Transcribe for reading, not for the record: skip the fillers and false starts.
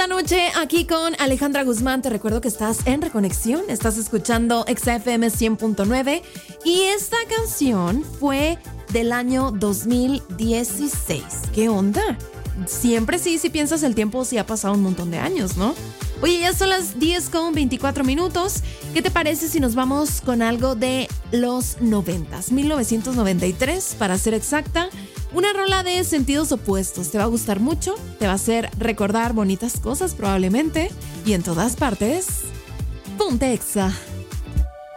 esta noche aquí con Alejandra Guzmán. Te recuerdo que estás en Reconexión, estás escuchando XFM 100.9 y esta canción fue del año 2016. ¿Qué onda? Siempre sí piensas el tiempo, sí ha pasado un montón de años, ¿no? Oye, ya son las 10:24. ¿Qué te parece si nos vamos con algo de los 90s? 1993, para ser exacta. Una rola de sentidos opuestos. Te va a gustar mucho, te va a hacer recordar bonitas cosas probablemente. Y en todas partes, ponte Exa.